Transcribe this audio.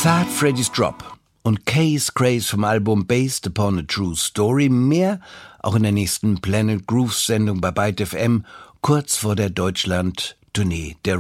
Fat Freddy's Drop und Case Craze vom Album Based Upon a True Story. Mehr auch in der nächsten Planet Grooves Sendung bei Byte FM, kurz vor der Deutschland-Tournee der